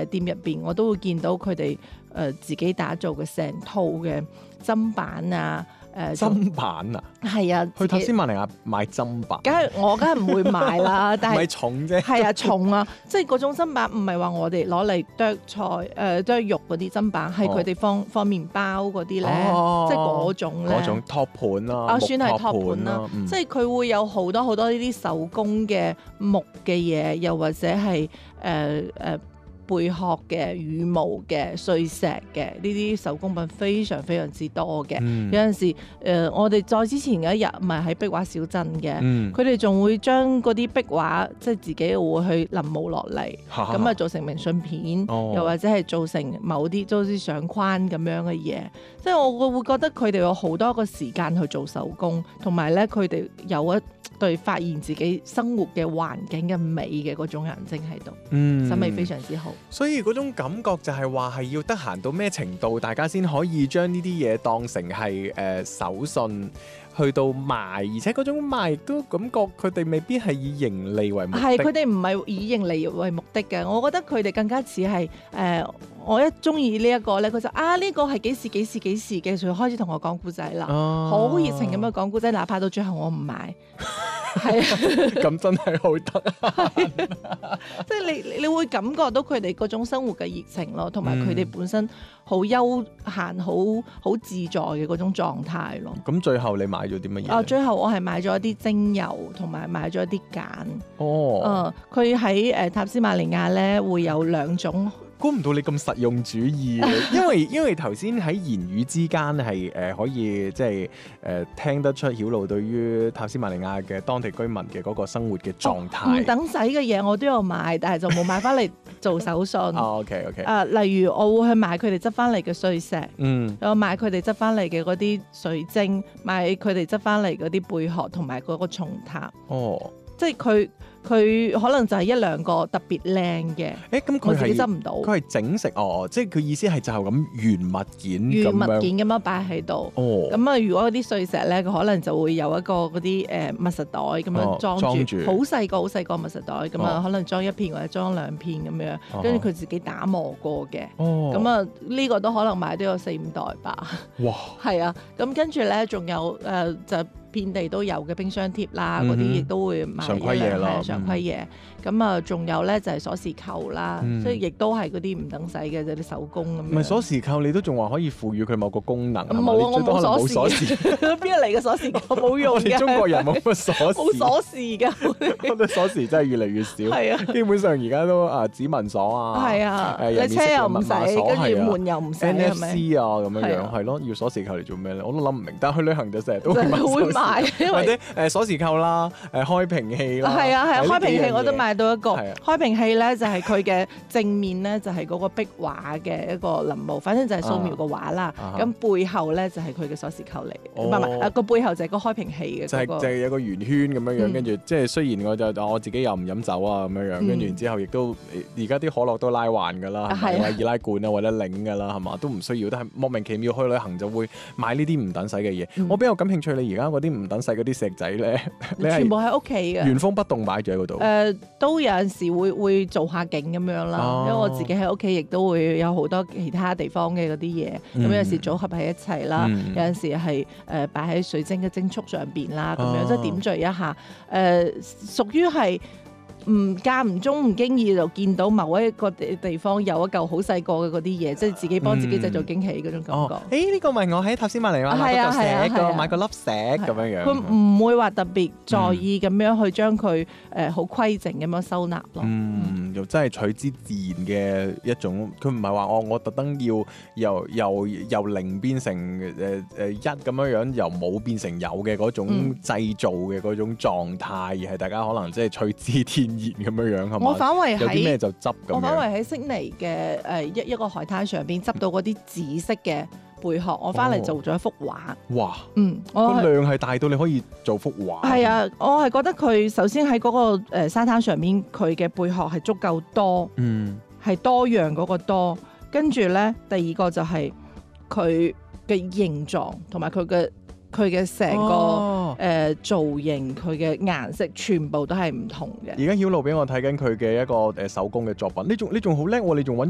店入邊，我都會見到佢哋自己打造嘅成套嘅砧板啊。 砧板啊， 係啊， 去塔斯馬尼亞買砧板， 梗係唔會買啦，但唔係係重啫。 係啊重啊，即係嗰種砧板唔係話我哋攞嚟剁菜剁肉嗰啲砧板，係佢哋放麵包嗰啲咧，即係嗰種咧。 嗰種托盤啦， 算係托盤啦，即係佢會有好多好多呢啲手工嘅木嘅嘢，又或者係貝殼嘅、羽毛嘅、碎石嘅呢啲手工品非常非常之多嘅。有陣時我哋再之前嘅一日唔係喺壁畫小鎮嘅，佢哋仲會將嗰啲壁畫即係自己會去臨摹落嚟，咁啊做成明信片，又或者係做成某啲都啲相框咁樣嘅嘢。即係我會覺得佢哋有好多個時間去做手工，同埋咧佢哋有一對發現自己生活嘅環境嘅美嘅嗰種眼睛喺度，審美非常之好。 所以嗰種感覺就係話係要得閒到咩程度，大家先可以將呢啲嘢當成係手信去到賣，而且嗰種賣亦都感覺佢哋未必係以盈利為目的。 係，佢哋唔係以盈利為目的嘅。我覺得佢哋更加似係我一中意呢一個咧，佢就呢個係幾時嘅，就開始同我講故仔啦，好熱情咁樣講故仔，哪怕到最後我唔買。係啊， 咁真係好得， 即係你會感覺到佢哋嗰種生活嘅熱情咯，同埋佢哋本身好悠閒、好自在嘅嗰種狀態咯。 咁最後你買咗啲乜嘢？ 最後我係買咗一啲精油，同埋買咗一啲鹼。佢喺塔斯馬尼亞咧會有2種。 估唔到你咁實用主義因為頭先喺言語之間係可以即係聽得出曉露對於塔斯馬尼亞嘅當地居民嘅嗰個生活嘅狀態。 唔等使嘅嘢我都有買，但係就冇買翻嚟做手信。 OK。 例如我會去買佢哋執翻嚟嘅碎石，又買佢哋執翻嚟嘅嗰啲水晶，買佢哋執翻嚟嗰啲貝殼同埋嗰個松塔。即係佢可能就係1-2個特別靚嘅， 咁我自己執唔到。 佢係整成即係佢意思係就咁原物件咁樣擺喺度。咁啊，如果嗰啲碎石咧，佢可能就會有一個嗰啲密實袋咁樣裝住，好細個密實袋咁啊，可能裝1片或者裝2片咁樣，跟住佢自己打磨過嘅。咁啊，呢個都可能買都有4-5袋吧。哇！係啊，咁跟住咧仲有就遍地都有嘅冰箱貼啦，嗰啲亦都會買常規嘢啦， 常規嘢。咁啊，仲有咧就係鎖匙扣啦，所以亦都係嗰啲唔等使嘅，就啲手工咁樣。 唔係鎖匙扣，你都仲話可以賦予佢某個功能。 冇啊，我冇鎖匙，邊嚟嘅鎖匙扣冇用嘅。 我哋中國人冇乜鎖匙， 冇鎖匙㗎。 我哋鎖匙真係越嚟越少。係啊，基本上而家都指紋鎖啊。 係啊，你車又唔使，跟住門又唔使 NFC 啊咁樣係咯，要鎖匙扣嚟做咩咧？我都諗唔明。但係去旅行就成日都會買，或者鎖匙扣啦，開瓶器啦。係啊，開瓶器我都買到一個。開瓶器咧就係佢嘅正面咧就係嗰個壁畫嘅一個臨摹，反正就係素描個畫啦。咁背後咧就係佢嘅鎖匙扣嚟，唔係個背後就係個開瓶器嘅。就係有個圓圈咁樣樣，跟住即係雖然我自己又唔飲酒啊咁樣樣，跟住然之後亦都而家啲可樂都拉環㗎啦，係咪？易拉罐啊或者擰㗎啦，係嘛？都唔需要，但係莫名其妙去旅行就會買呢啲唔等使嘅嘢。我比較感興趣，你而家嗰啲唔等使嗰啲石仔咧， 全部喺屋企嘅， 原封不動擺住喺嗰度。 都有陣時會做下景咁樣啦，因為我自己喺屋企亦都會有好多其他地方嘅嗰啲嘢，咁有時組合喺一齊啦，有陣時係擺喺水晶嘅晶束上邊啦，咁樣即係點綴一下，屬於係間唔中唔經意就見到某一個地方有一嚿好細個嘅嗰啲嘢，即係自己幫自己製造驚喜嗰種感覺。 呢個咪我喺塔斯馬尼亞買個粒石咁樣樣。 佢唔會話特別在意咁樣去將佢好規整咁樣收納咯。 又真係取之自然嘅一種，佢唔係話我特登要由零變成1咁樣樣，由冇變成有嘅嗰種製造嘅嗰種狀態，而係大家可能即係取之天然咁樣樣係嘛？ 我反為有啲咩就執咁樣。 我反為喺悉尼嘅一個海灘上邊執到嗰啲紫色嘅貝殼，我翻嚟做咗一幅畫。哇！個量係大到你可以做幅畫。 係啊，我係覺得佢首先喺嗰個沙灘上面，佢嘅貝殼係足夠多，係多樣嗰個多。跟住咧，第二個就係佢嘅形狀同埋佢嘅成個造型，佢嘅顏色全部都係唔同嘅。 而家曉露俾我睇緊佢嘅一個手工嘅作品，你仲好叻喎！你仲揾